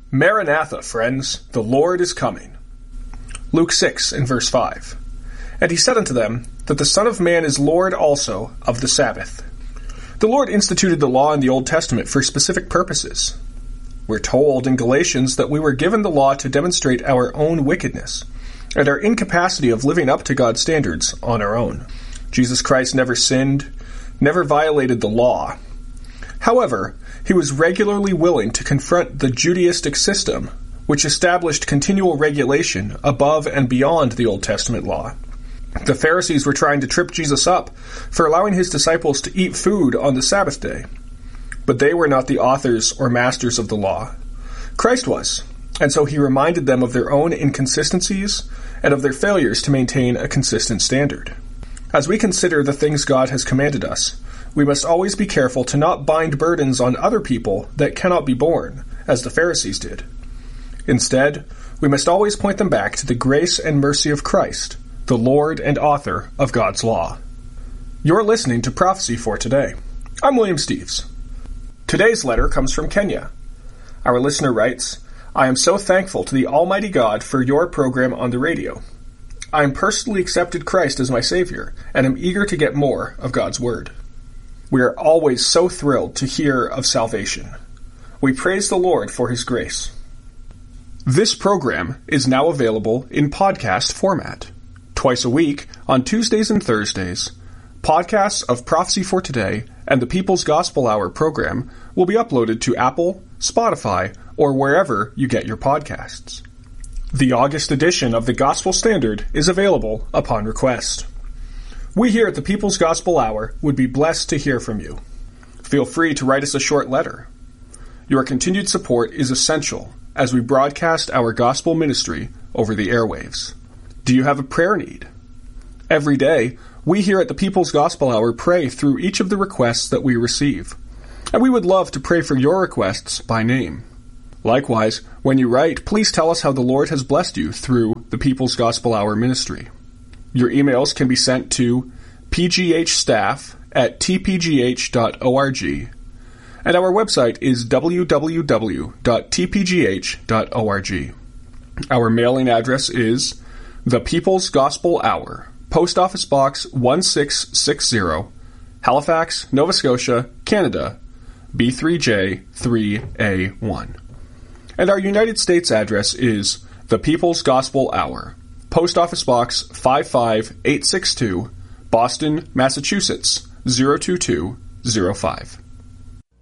Maranatha, friends, the Lord is coming. Luke 6 and verse 5. And he said unto them, that the Son of Man is Lord also of the Sabbath. The Lord instituted the law in the Old Testament for specific purposes. We're told in Galatians that we were given the law to demonstrate our own wickedness and our incapacity of living up to God's standards on our own. Jesus Christ never sinned, never violated the law. However, he was regularly willing to confront the Judaistic system, which established continual regulation above and beyond the Old Testament law. The Pharisees were trying to trip Jesus up for allowing his disciples to eat food on the Sabbath day. But they were not the authors or masters of the law. Christ was, and so he reminded them of their own inconsistencies and of their failures to maintain a consistent standard. As we consider the things God has commanded us, we must always be careful to not bind burdens on other people that cannot be borne, as the Pharisees did. Instead, we must always point them back to the grace and mercy of Christ, the Lord and author of God's law. You're listening to Prophecy for Today. I'm William Steves. Today's letter comes from Kenya. Our listener writes, I am so thankful to the Almighty God for your program on the radio. I am personally accepted Christ as my Savior, and am eager to get more of God's Word. We are always so thrilled to hear of salvation. We praise the Lord for His grace. This program is now available in podcast format. Twice a week, on Tuesdays and Thursdays, podcasts of Prophecy for Today and the People's Gospel Hour program will be uploaded to Apple, Spotify, or wherever you get your podcasts. The August edition of the Gospel Standard is available upon request. We here at the People's Gospel Hour would be blessed to hear from you. Feel free to write us a short letter. Your continued support is essential as we broadcast our gospel ministry over the airwaves. Do you have a prayer need? Every day, we here at the People's Gospel Hour pray through each of the requests that we receive, and we would love to pray for your requests by name. Likewise, when you write, please tell us how the Lord has blessed you through the People's Gospel Hour ministry. Your emails can be sent to pghstaff@tpgh.org, and our website is www.tpgh.org. Our mailing address is The People's Gospel Hour, Post Office Box 1660, Halifax, Nova Scotia, Canada, B3J3A1. And our United States address is The People's Gospel Hour, Post Office Box 55862, Boston, Massachusetts, 02205.